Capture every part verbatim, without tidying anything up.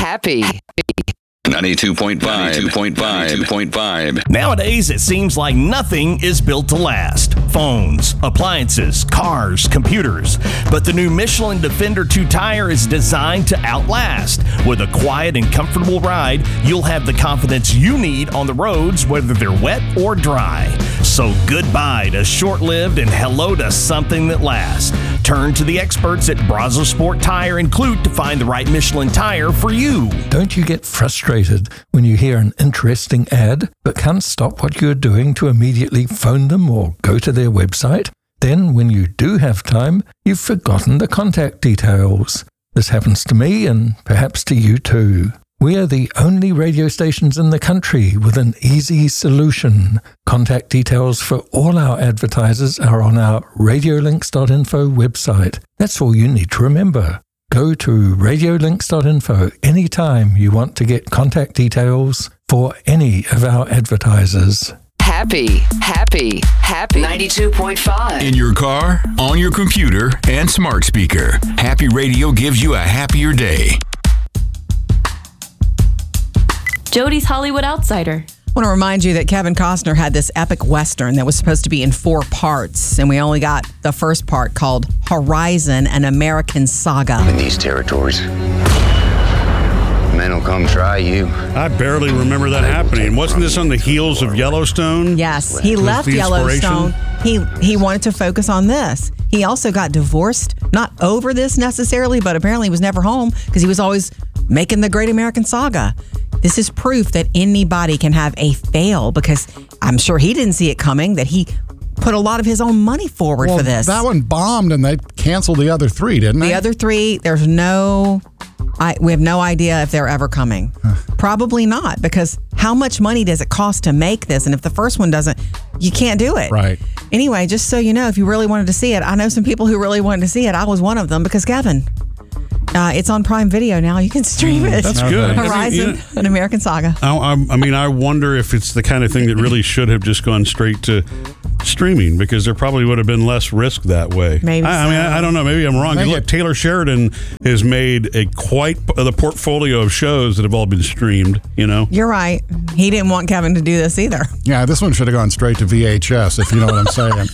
Happy. ninety-two point five. ninety-two point five. ninety-two point five. Nowadays, it seems like nothing is built to last. Phones, appliances, cars, computers. But the new Michelin Defender two tire is designed to outlast. With a quiet and comfortable ride, you'll have the confidence you need on the roads, whether they're wet or dry. So goodbye to short-lived and hello to something that lasts. Turn to the experts at Brazos Sport Tire and Clute to find the right Michelin tire for you. Don't you get frustrated when you hear an interesting ad but can't stop what you're doing to immediately phone them or go to their website? Then, when you do have time, you've forgotten the contact details. This happens to me and perhaps to you too. We are the only radio stations in the country with an easy solution. Contact details for all our advertisers are on our radiolinks dot info website. That's all you need to remember. Go to radiolinks dot info anytime you want to get contact details for any of our advertisers. Happy, happy, happy. ninety-two point five. In your car, on your computer, and smart speaker. Happy Radio gives you a happier day. Jody's Hollywood Outsider. I want to remind you that Kevin Costner had this epic Western that was supposed to be in four parts, and we only got the first part called Horizon, an American Saga. In these territories, men will come try you. I barely remember that happening. Wasn't this on the heels of Yellowstone? Yes, he Was left the Yellowstone. He he wanted to focus on this. He also got divorced, not over this necessarily, but apparently he was never home because he was always making the Great American Saga. This is proof that anybody can have a fail, because I'm sure he didn't see it coming, that he put a lot of his own money forward well, for this. That one bombed and they canceled the other three, didn't they? The other three, there's no, I, we have no idea if they're ever coming. Probably not, because how much money does it cost to make this? And if the first one doesn't, you can't do it. Right. Anyway, just so you know, if you really wanted to see it, I know some people who really wanted to see it. I was one of them because Kevin. Uh, it's on Prime Video now. You can stream it. That's good. Horizon, I mean, you know, an American Saga. I, I, I mean, I wonder if it's the kind of thing that really should have just gone straight to streaming, because there probably would have been less risk that way. Maybe I, so. I mean, I, I don't know. Maybe I'm wrong. Look, Taylor Sheridan has made a quite the portfolio of shows that have all been streamed. You know, you're right. He didn't want Kevin to do this either. Yeah, this one should have gone straight to V H S, if you know what I'm saying.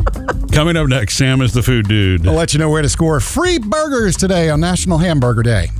Coming up next, Sam is the food dude. I'll let you know where to score free burgers today on National Hamburger Day.